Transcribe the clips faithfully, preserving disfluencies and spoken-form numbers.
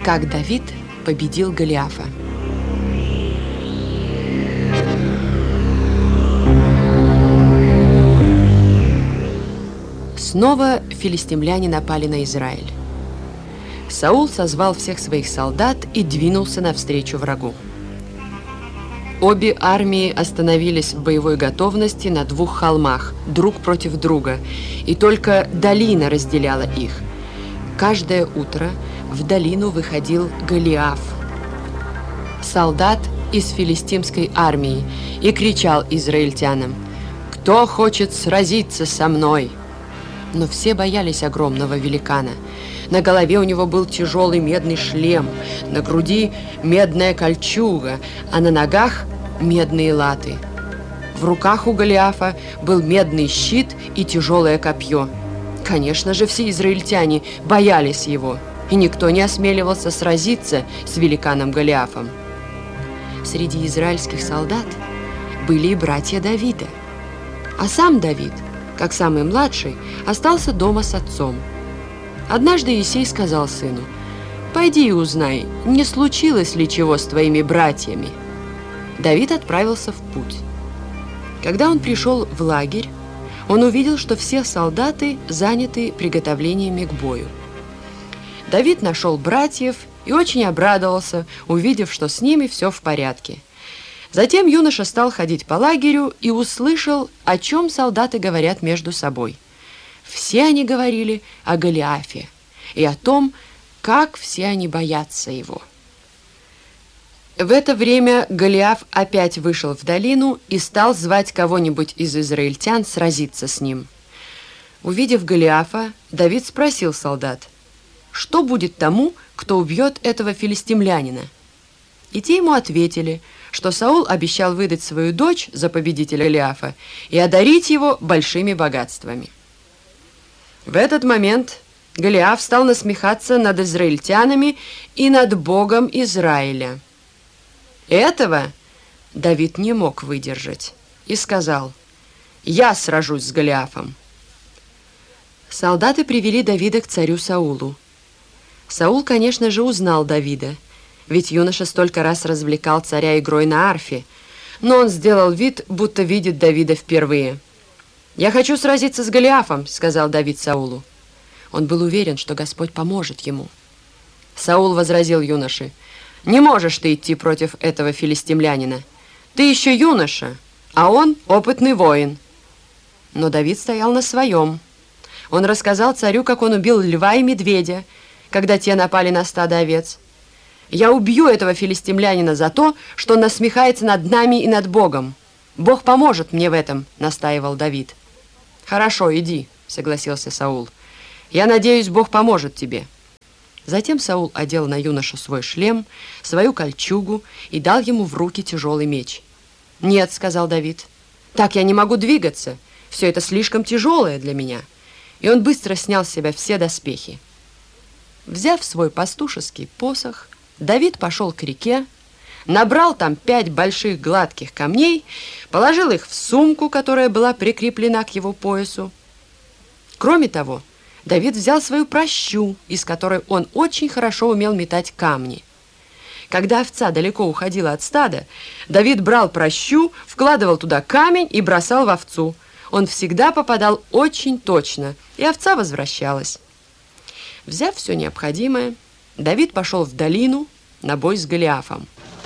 Как Давид победил Голиафа. Снова филистимляне напали на Израиль. Саул созвал всех своих солдат и двинулся навстречу врагу. Обе армии остановились в боевой готовности на двух холмах, друг против друга, и только долина разделяла их. Каждое утро в долину выходил Голиаф, солдат из филистимской армии, и кричал израильтянам: «Кто хочет сразиться со мной?» Но все боялись огромного великана. На голове у него был тяжелый медный шлем, на груди медная кольчуга, а на ногах медные латы. В руках у Голиафа был медный щит и тяжелое копье. Конечно же, все израильтяне боялись его, и никто не осмеливался сразиться с великаном Голиафом. Среди израильских солдат были и братья Давида, а сам Давид, как самый младший, остался дома с отцом. Однажды Иессей сказал сыну: «Пойди и узнай, не случилось ли чего с твоими братьями». Давид отправился в путь. Когда он пришел в лагерь, он увидел, что все солдаты заняты приготовлениями к бою. Давид нашел братьев и очень обрадовался, увидев, что с ними все в порядке. Затем юноша стал ходить по лагерю и услышал, о чем солдаты говорят между собой. Все они говорили о Голиафе и о том, как все они боятся его. В это время Голиаф опять вышел в долину и стал звать кого-нибудь из израильтян сразиться с ним. Увидев Голиафа, Давид спросил солдат: «Что будет тому, кто убьет этого филистимлянина?» И те ему ответили, что Саул обещал выдать свою дочь за победителя Голиафа и одарить его большими богатствами. В этот момент Голиаф стал насмехаться над израильтянами и над Богом Израиля. Этого Давид не мог выдержать и сказал: «Я сражусь с Голиафом». Солдаты привели Давида к царю Саулу. Саул, конечно же, узнал Давида, ведь юноша столько раз развлекал царя игрой на арфе, но он сделал вид, будто видит Давида впервые. «Я хочу сразиться с Голиафом», — сказал Давид Саулу. Он был уверен, что Господь поможет ему. Саул возразил юноше: «Не можешь ты идти против этого филистимлянина. Ты еще юноша, а он опытный воин». Но Давид стоял на своем. Он рассказал царю, как он убил льва и медведя, когда те напали на стадо овец. «Я убью этого филистимлянина за то, что он насмехается над нами и над Богом. Бог поможет мне в этом», — настаивал Давид. «Хорошо, иди», — согласился Саул. «Я надеюсь, Бог поможет тебе». Затем Саул одел на юношу свой шлем, свою кольчугу и дал ему в руки тяжелый меч. «Нет», — сказал Давид, — «так я не могу двигаться. Все это слишком тяжелое для меня». И он быстро снял с себя все доспехи. Взяв свой пастушеский посох, Давид пошел к реке, набрал там пять больших гладких камней, положил их в сумку, которая была прикреплена к его поясу. Кроме того, Давид взял свою пращу, из которой он очень хорошо умел метать камни. Когда овца далеко уходила от стада, Давид брал пращу, вкладывал туда камень и бросал в овцу. Он всегда попадал очень точно, и овца возвращалась. Взяв все необходимое, Давид пошел в долину на бой с Голиафом.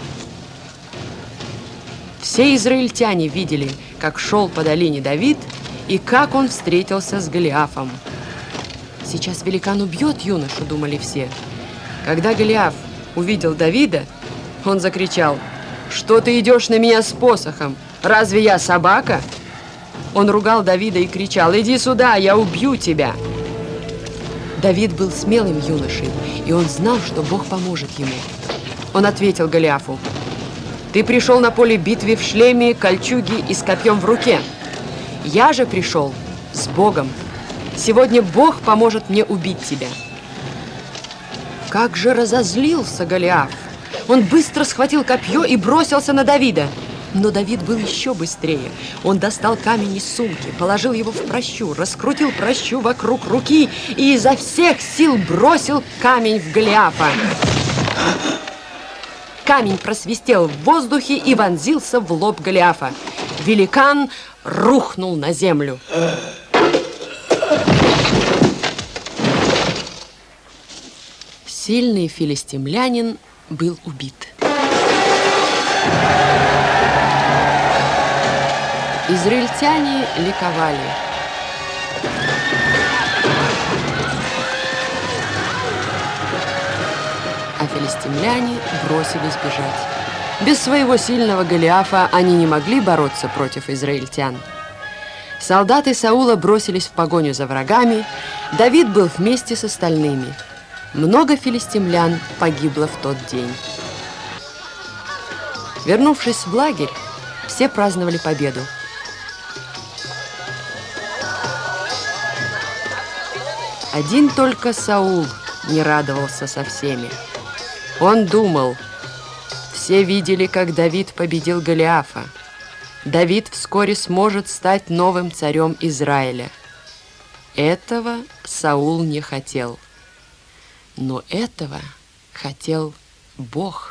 Все израильтяне видели, как шел по долине Давид и как он встретился с Голиафом. «Сейчас великан убьет юношу», — думали все. Когда Голиаф увидел Давида, он закричал: «Что ты идешь на меня с посохом? Разве я собака?» Он ругал Давида и кричал: «Иди сюда, я убью тебя!» Давид был смелым юношей, и он знал, что Бог поможет ему. Он ответил Голиафу: «Ты пришел на поле битвы в шлеме, кольчуге и с копьем в руке. Я же пришел с Богом. Сегодня Бог поможет мне убить тебя». Как же разозлился Голиаф! Он быстро схватил копье и бросился на Давида. Но Давид был еще быстрее. Он достал камень из сумки, положил его в пращу, раскрутил пращу вокруг руки и изо всех сил бросил камень в Голиафа. Камень просвистел в воздухе и вонзился в лоб Голиафа. Великан рухнул на землю. Сильный филистимлянин был убит. Израильтяне ликовали. А филистимляне бросились бежать. Без своего сильного Голиафа они не могли бороться против израильтян. Солдаты Саула бросились в погоню за врагами. Давид был вместе с остальными. Много филистимлян погибло в тот день. Вернувшись в лагерь, все праздновали победу. Один только Саул не радовался со всеми. Он думал, все видели, как Давид победил Голиафа. Давид вскоре сможет стать новым царем Израиля. Этого Саул не хотел. Но этого хотел Бог.